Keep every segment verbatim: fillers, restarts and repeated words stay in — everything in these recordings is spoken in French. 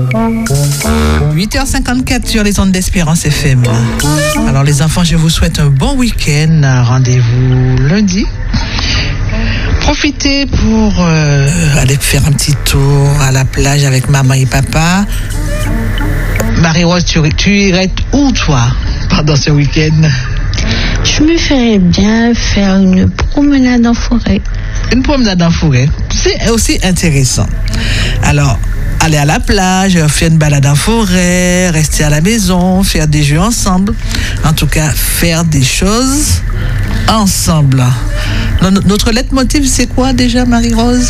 huit heures cinquante-quatre sur les ondes d'Espérance F M. Alors les enfants, je vous souhaite un bon week-end. Rendez-vous lundi. Profitez pour euh, aller faire un petit tour à la plage avec maman et papa. Marie-Rose, tu, tu irais où toi pendant ce week-end? Je me ferais bien faire une promenade en forêt. Une promenade en forêt, c'est aussi intéressant. Alors, aller à la plage, faire une balade en forêt, rester à la maison, faire des jeux ensemble. En tout cas, faire des choses ensemble. Notre leitmotiv, c'est quoi déjà, Marie-Rose?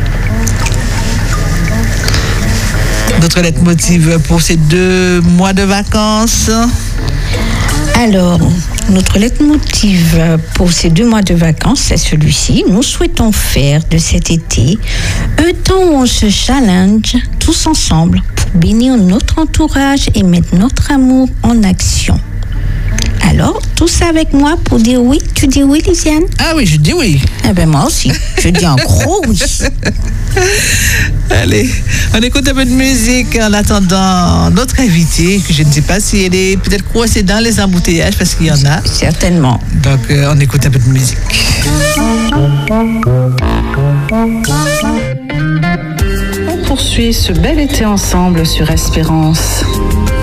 Notre leitmotiv pour ces deux mois de vacances? Alors, notre leitmotiv pour ces deux mois de vacances, c'est celui-ci. Nous souhaitons faire de cet été un temps où on se challenge tous ensemble pour bénir notre entourage et mettre notre amour en action. Alors, tout ça avec moi pour dire oui. Tu dis oui, Lisiane? Ah oui, je dis oui. Eh bien, moi aussi. Je dis un gros oui. Allez, on écoute un peu de musique en attendant notre invitée, que je ne sais pas si elle est peut-être coincée dans les embouteillages, parce qu'il y en a. Certainement. Donc, euh, on écoute un peu de musique. On poursuit ce bel été ensemble sur Espérance.